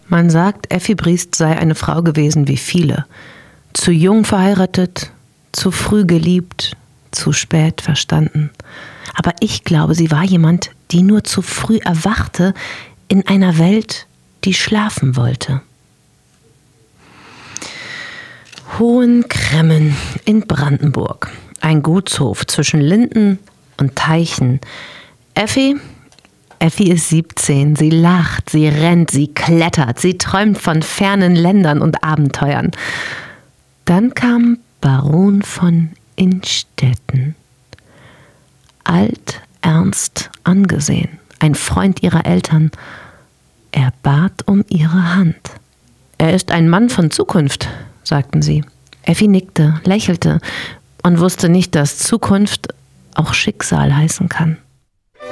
Man sagt, Effi Briest sei eine Frau gewesen wie viele. Zu jung verheiratet, zu früh geliebt, zu spät verstanden. Aber ich glaube, sie war jemand, die nur zu früh erwachte in einer Welt, die schlafen wollte. Hohenkremmen in Brandenburg. Ein Gutshof zwischen Linden und Teichen. Effi ist 17. Sie lacht, sie rennt, sie klettert, sie träumt von fernen Ländern und Abenteuern. Dann kam Baron von Innstetten. Alt, ernst angesehen, ein Freund ihrer Eltern. Er bat um ihre Hand. Er ist ein Mann von Zukunft, sagten sie. Effi nickte, lächelte und wusste nicht, dass Zukunft auch Schicksal heißen kann.